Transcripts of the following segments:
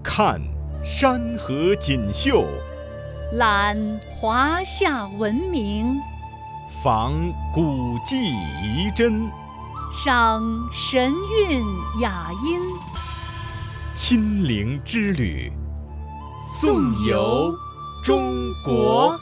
看山河锦绣， 览华夏文明， 访古迹遗珍， 赏神韵雅音。 亲临之旅，颂游中国。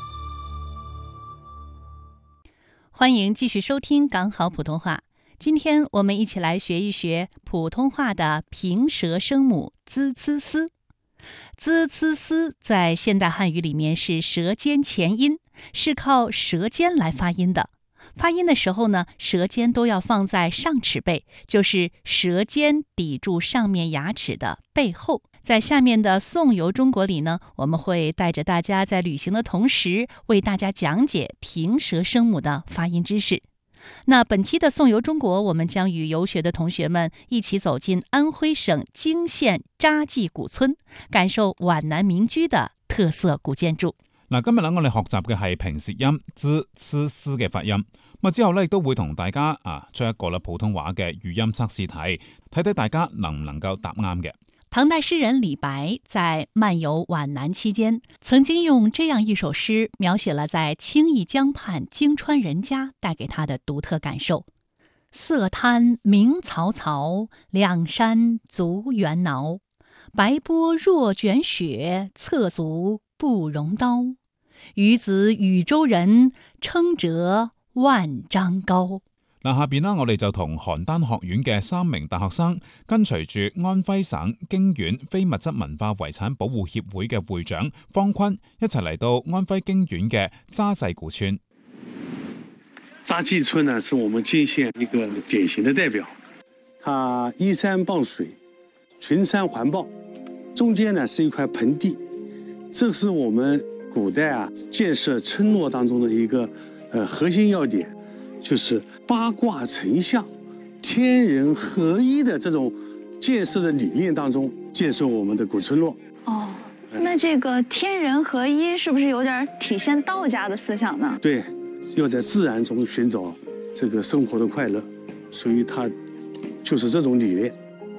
欢迎继续收听港好普通话。今天我们一起来学一学普通话的平舌声母滋呲丝。滋呲丝在现代汉语里面是舌尖前音，是靠舌尖来发音的。发音的时候呢，舌尖都要放在上齿背，就是舌尖抵住上面牙齿的背后。在下面的颂游中国里呢，我们会带着大家在旅行的同时，为大家讲解平舌声母的发音知识。那本期的颂游中国，我们将与游学的同学们一起走进安徽省泾县扎记古村，感受皖南民居的特色古建築。 嗱，今日咧我哋學習嘅係平舌音滋呲絲嘅發音。咁之後咧亦都會同大家出一個普通話嘅語音測試題，睇睇大家能唔能夠答啱嘅。 唐代詩人李白在漫遊皖南期間，曾經用這樣一首詩描寫了在清義江畔泾川人家帶給他的獨特感受。色灘明草草，兩山足猿撓。白波若捲雪，側足不容刀。與子禹州人，稱輒萬丈高。 嗱，下邊我哋就同邯鄲學院嘅3名大學生，跟隨住安徽省泾縣非物質文化遺產保護協會嘅會長方坤，一齊嚟到安徽泾縣嘅扎寨古村。 扎记村呢，是我们泾县一个典型的代表。它依山傍水，群山环抱，中间呢是一块盆地，这是我们古代建设村落当中的一个核心要点。就是八卦成象、天人合一的这种建设的理念当中建设我们的古村落。 哦，那这个天人合一是不是有点体现道家的思想呢？ 对，要在自然中寻找这个生活的快乐，所以它就是这种理念。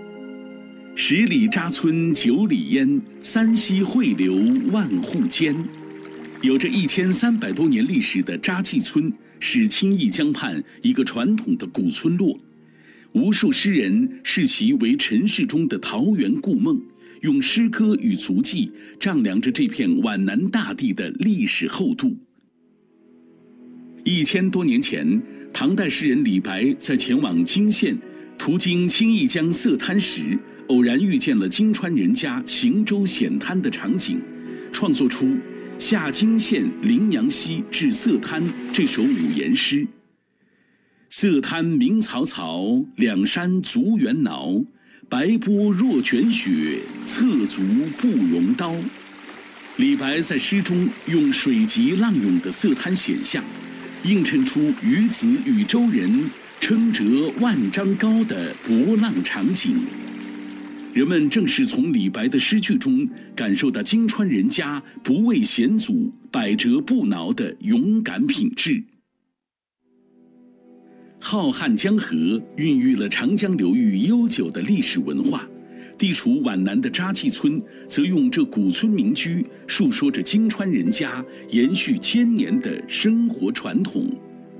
10里扎村9里烟，山溪汇流万户间。有着1300多年历史的扎记村，是清义江畔一个传统的古村落，无数诗人视其为尘世中的桃源故梦，用诗歌与足迹丈量着这片皖南大地的历史厚度。1000多年前，唐代诗人李白在前往泾县，途经清义江色滩时，偶然遇见了泾川人家行舟显滩的场景，创作出下泾县临娘溪至色滩这首5言诗。色滩明草草，两山足猿挠。白波若卷雪，侧足不容刀。李白在诗中用水急浪涌的色滩显象，映衬出与子禹州人，称輒万丈高的博浪场景。人们正是从李白的诗句中感受到泾川人家不畏险阻、百折不挠的勇敢品质。浩瀚江河孕育了长江流域悠久的历史文化，地处皖南的扎记村则用这古村民居述说着泾川人家延续千年的生活传统。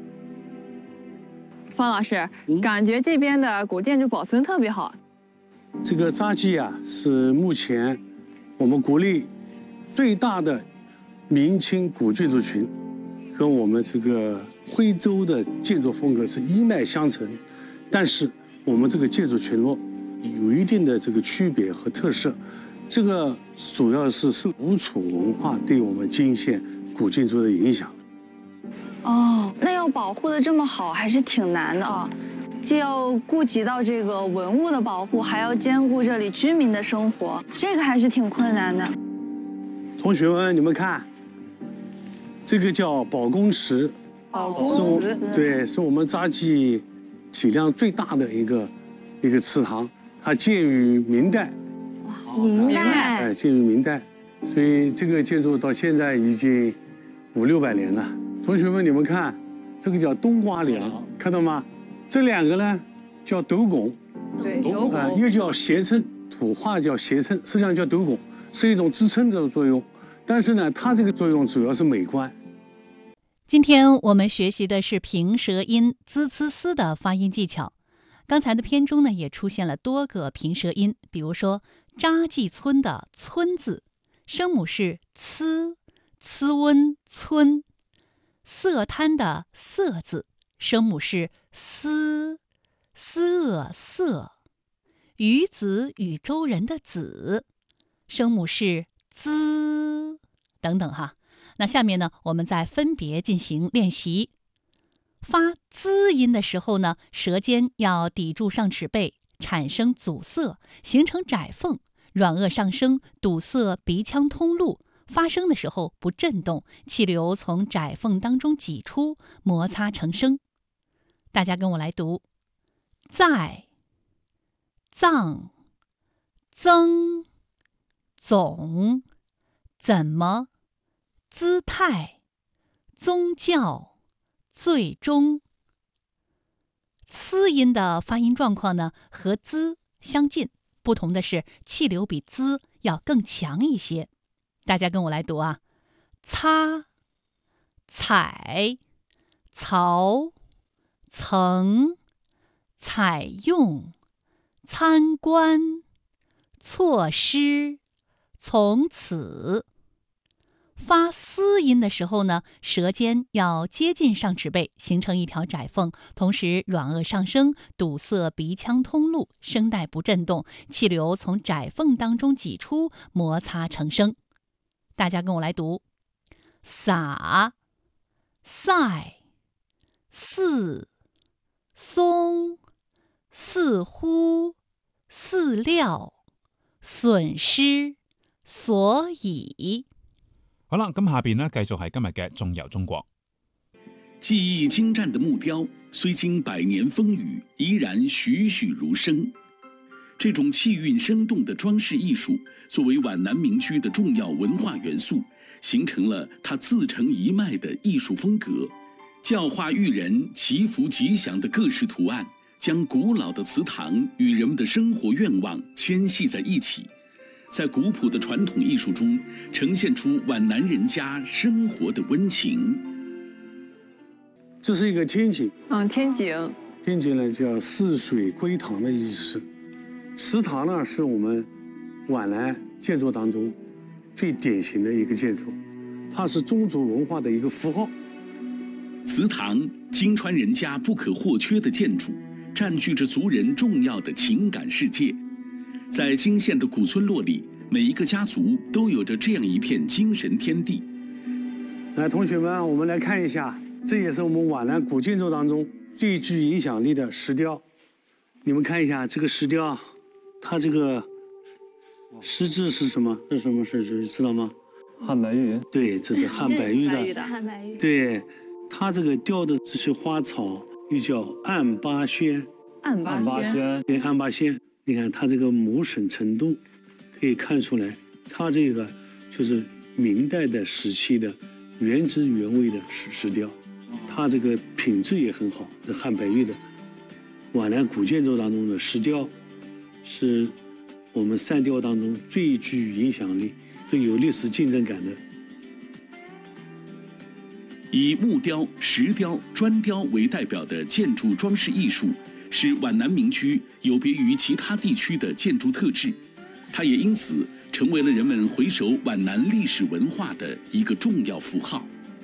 方老师，感觉这边的古建筑保存特别好。 这个扎记是目前我们国内最大的明清古建筑群，跟我们这个徽州的建筑风格是一脉相承，但是我们这个建筑群落有一定的这个区别和特色，这个主要是受吴楚文化对我们泾县古建筑的影响。 哦，那要保护的这么好，还是挺难的啊。既要顾及到这个文物的保护，还要兼顾这里居民的生活，这个还是挺困难的。 同学们，你们看，这个叫保公祠，是我们扎记体量最大的一个祠堂，它建于明代。建于明代，所以这个建筑到现在已经500-600年了。同学们，你们看，这个叫冬瓜梁，看到吗？这2个呢叫斗拱， 对，斗拱， 一个叫斜称， 古话叫斜称，实际上叫斗拱，是一种支撑的作用。但是呢，它这个作用主要是美观。 今天我们学习的是平舌音滋呲丝的发音技巧。刚才的篇中呢，也出现了多个平舌音，比如说扎记村的村字，声母是呲、呲温、村；色滩的色字，声母是丝、丝恶、色；鱼子禹州人的子，声母是滋等等哈。那下面呢，我们再分别进行练习。发滋音的时候呢，舌尖要抵住上齿背，产生阻塞，形成窄缝，软腭上升，堵塞鼻腔通路。发声的时候不震动，气流从窄缝当中挤出，摩擦成声。大家跟我来读：在、藏、增、总、怎么、姿态、宗教、最终。呲音的发音状况呢，和滋相近，不同的是气流比滋要更强一些。大家跟我来读啊：擦、采、曹、曾、采用、参观、措施、从此。发丝音的时候呢，舌尖要接近上齿背，形成一条窄缝，同时软腭上升，堵塞鼻腔通路，声带不震动，气流从窄缝当中挤出，摩擦成声。大家跟我来读：撒、赛、似、松、似乎、饲料、损失、所以。 好啦，咁下邊呢，繼續係今日嘅仲遊中國。 技艺精湛的木雕，虽经百年风雨，依然栩栩如生。这种气韵生动的装饰艺术，作为皖南民居的重要文化元素，形成了它自成一脉的艺术风格。教化育人、祈福吉祥的各式图案，将古老的祠堂与人们的生活愿望牵系在一起。在古朴的传统艺术中，呈现出皖南人家生活的温情。 这是一个天井， 天井， 天井呢叫泗水归堂的意思。祠堂呢是我们皖南建筑当中最典型的一个建筑，它是宗族文化的一个符号。 祠堂，金川人家不可或缺的建筑，占据着族人重要的情感世界。在金县的古村落里，每一个家族都有着这样一片精神天地。 来，同学们，我们来看一下，这也是我们皖南古建筑当中最具影响力的石雕。你们看一下这个石雕，它这个石字是什么？这是什么石字？知道吗？ 汉白玉。 对，这是汉白玉的。 汉白玉。 对，它这个雕的这些花草又叫暗八仙。 暗八仙。 对，暗八仙。你看它这个磨损程度，可以看出来，它这个就是明代的时期的原汁原味的石雕，它这个品质也很好，是汉白玉的。皖南古建筑当中的石雕，是我们三雕当中最具影响力、最有历史竞争感的。 以木雕、石雕、砖雕为代表的建筑装饰艺术，是皖南民居有别于其他地区的建筑特质，它也因此成为了人们回首皖南历史文化的一个重要符号。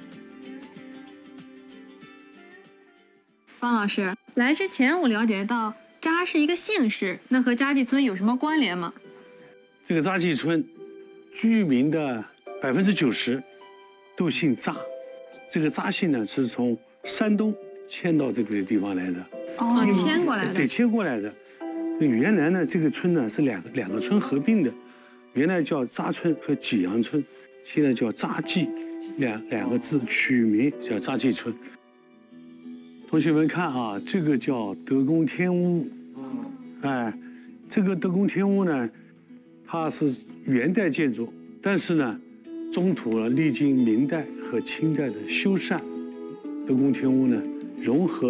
方老师，来之前我了解到扎是一个姓氏，那和扎记村有什么关联吗？ 这个扎记村居民的90%都姓扎，这个扎姓呢是从山东迁到这个地方来的。 迁过来的。 对，迁过来的。原来呢，这个村呢是两个村合并的，原来叫扎村和济阳村，现在叫扎记，两个字取名叫扎记村。同学们看啊，这个叫德公天屋，哎，这个德公天屋呢，它是元代建筑，但是呢，中途历经明代和清代的修缮，德公天屋呢融合